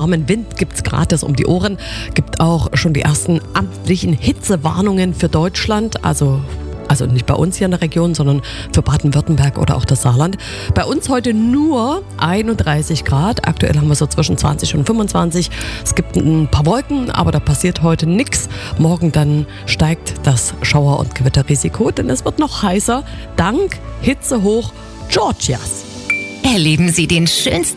warmen Wind gibt's gratis um die Ohren. Gibt auch schon die ersten amtlichen Hitzewarnungen für Deutschland, also nicht bei uns hier in der Region, sondern für Baden-Württemberg oder auch das Saarland. Bei uns heute nur 31 Grad. Aktuell haben wir so zwischen 20 und 25. Es gibt ein paar Wolken, aber da passiert heute nichts. Morgen dann steigt das Schauer- und Gewitterrisiko, denn es wird noch heißer dank Hitzehoch Georgias. Erleben Sie den schönsten